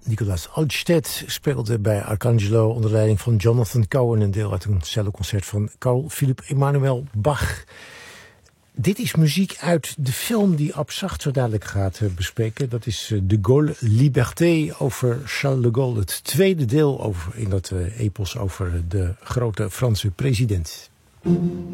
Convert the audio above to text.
Nicolas Altstedt speelde bij Arcangelo onder leiding van Jonathan Cohen, een deel uit een celloconcert van Carl Philipp Emanuel Bach. Dit is muziek uit de film die Ab Zacht zo dadelijk gaat bespreken. Dat is De Gaulle Liberté over Charles de Gaulle. Het tweede deel in dat epos over de grote Franse president.